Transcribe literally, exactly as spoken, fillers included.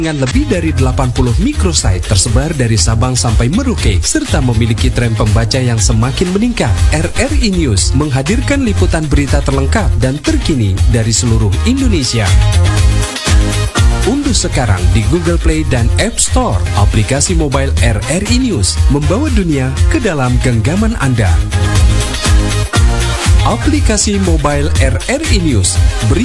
Dengan lebih dari delapan puluh microsite tersebar dari Sabang sampai Merauke, serta memiliki tren pembaca yang semakin meningkat, R R I News menghadirkan liputan berita terlengkap dan terkini dari seluruh Indonesia. Unduh sekarang di Google Play dan App Store aplikasi mobile R R I News, membawa dunia ke dalam genggaman Anda. Aplikasi mobile R R I News beri